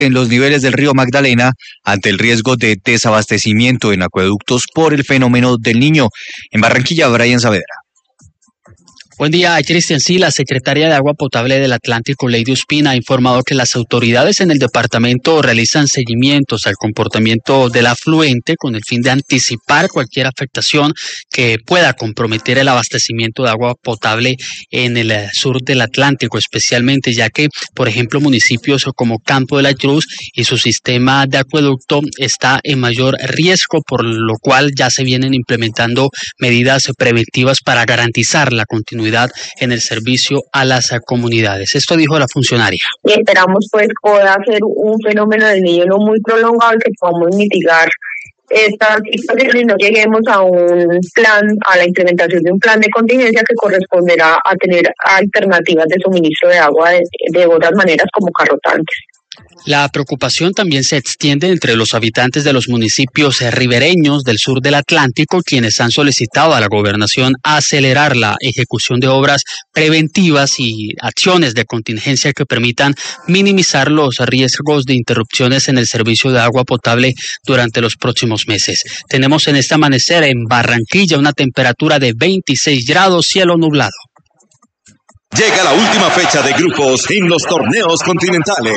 en los niveles del río Magdalena ante el riesgo de desabastecimiento en acueductos por el fenómeno del Niño. En Barranquilla, Brian Saavedra. Buen día, Cristian. Sí, la secretaria de Agua Potable del Atlántico, Lady Ospina, ha informado que las autoridades en el departamento realizan seguimientos al comportamiento del afluente con el fin de anticipar cualquier afectación que pueda comprometer el abastecimiento de agua potable en el sur del Atlántico, especialmente ya que, por ejemplo, municipios como Campo de la Cruz y su sistema de acueducto está en mayor riesgo, por lo cual ya se vienen implementando medidas preventivas para garantizar la continuidad en el servicio a las comunidades. Esto dijo la funcionaria. Y esperamos pues pueda ser un fenómeno del Niño no muy prolongado que podamos mitigar esta situación y no lleguemos a a la implementación de un plan de contingencia que corresponderá a tener alternativas de suministro de agua de otras maneras como carrotantes. La preocupación también se extiende entre los habitantes de los municipios ribereños del sur del Atlántico, quienes han solicitado a la gobernación acelerar la ejecución de obras preventivas y acciones de contingencia que permitan minimizar los riesgos de interrupciones en el servicio de agua potable durante los próximos meses. Tenemos en este amanecer en Barranquilla una temperatura de 26 grados, cielo nublado. Llega la última fecha de grupos en los torneos continentales.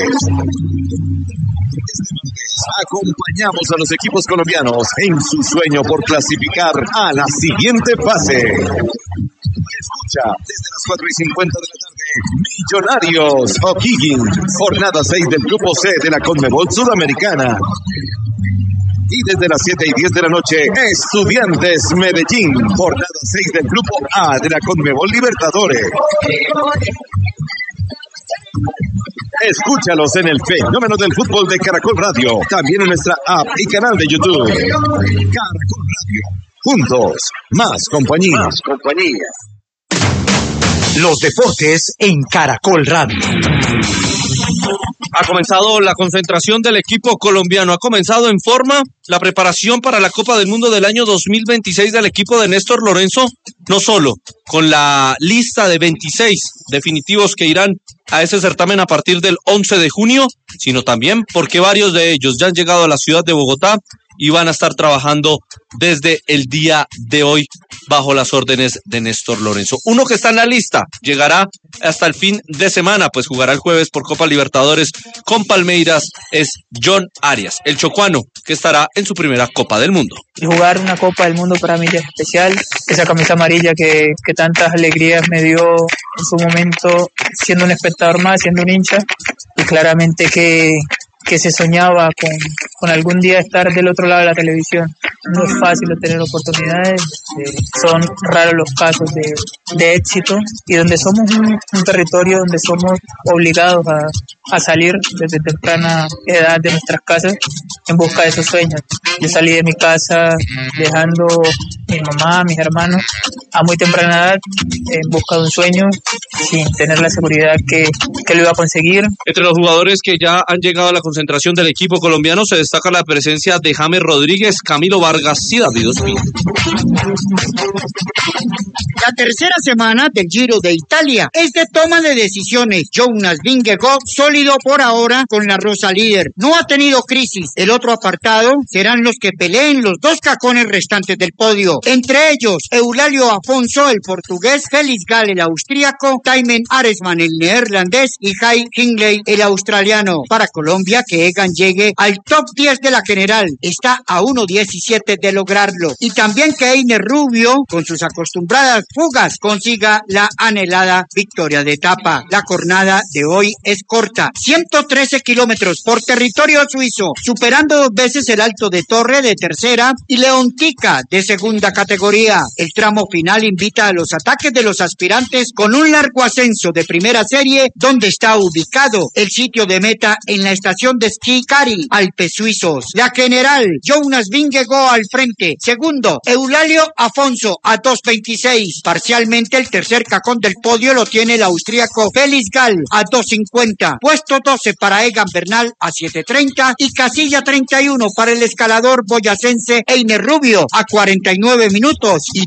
Este martes acompañamos a los equipos colombianos en su sueño por clasificar a la siguiente fase. Escucha desde las 4:50 de la tarde, Millonarios O'Higgins, jornada 6 del grupo C de la Conmebol Sudamericana. Y desde las 7:10 de la noche, Estudiantes Medellín, jornada 6 del grupo A de la Conmebol Libertadores. Escúchalos en el fenómeno del fútbol de Caracol Radio, también en nuestra app y canal de YouTube. Caracol Radio, juntos, más compañía. Los deportes en Caracol Radio. Ha comenzado la concentración del equipo colombiano, ha comenzado en forma la preparación para la Copa del Mundo del año 2026 del equipo de Néstor Lorenzo, no solo con la lista de 26 definitivos que irán a ese certamen a partir del 11 de junio, sino también porque varios de ellos ya han llegado a la ciudad de Bogotá y van a estar trabajando desde el día de hoy bajo las órdenes de Néstor Lorenzo. Uno que está en la lista llegará hasta el fin de semana, pues jugará el jueves por Copa Libertadores con Palmeiras, es John Arias, el chocuano, que estará en su primera Copa del Mundo. Y jugar una Copa del Mundo para mí ya es especial, esa camisa amarilla que tantas alegrías me dio en su momento siendo un espectador más, siendo un hincha, y claramente que se soñaba con algún día estar del otro lado de la televisión. No es fácil tener oportunidades, son raros los casos de éxito y donde somos un territorio donde somos obligados a salir desde temprana edad de nuestras casas en busca de esos sueños. Yo salí de mi casa dejando mi mamá, mis hermanos a muy temprana edad en busca de un sueño sin tener la seguridad que lo iba a conseguir. Entre los jugadores que ya han llegado a la concentración del equipo colombiano se destaca la presencia de James Rodríguez, Camilo Vargas y David Ospina. La tercera semana del Giro de Italia es de toma de decisiones. Jonas Vingegaard sólido por ahora con la rosa líder. No ha tenido crisis. El otro apartado serán los que peleen los dos cajones restantes del podio. Entre ellos, Eulálio Afonso, el portugués, Felix Gall, el austríaco, Thymen Arensman, el neerlandés y Jai Hindley, el australiano. Para Colombia, que Egan llegue al top 10 de la general. Está a 1:17 de lograrlo. Y también que Einer Rubio, con sus acostumbradas fugas, consiga la anhelada victoria de etapa. La jornada de hoy es corta, 113 kilómetros por territorio suizo, superando 2 veces el Alto de Torre de tercera y Leontica de segunda categoría. El tramo final invita a los ataques de los aspirantes con un largo ascenso de primera serie, donde está ubicado el sitio de meta en la estación de esquí Cari, Alpes suizos. La general, Jonas Vingegaard al frente. Segundo, Eulálio Afonso a 2:26. Parcialmente el tercer cajón del podio lo tiene el austríaco Felix Gall a 2:50. Puesto 12 para Egan Bernal a 7:30 y casilla 31 para el escalador boyacense Einer Rubio a 49 minutos. Y